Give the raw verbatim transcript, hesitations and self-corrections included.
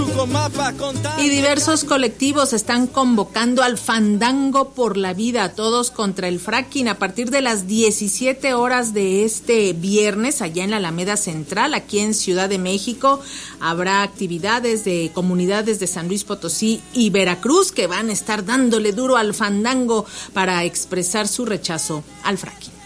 Y diversos colectivos están convocando al fandango por la vida, todos contra el fracking, a partir de las diecisiete horas de este viernes, allá en la Alameda Central, aquí en Ciudad de México. Habrá actividades de comunidades de San Luis Potosí y Veracruz que van a estar dándole duro al fandango para expresar su rechazo al fracking.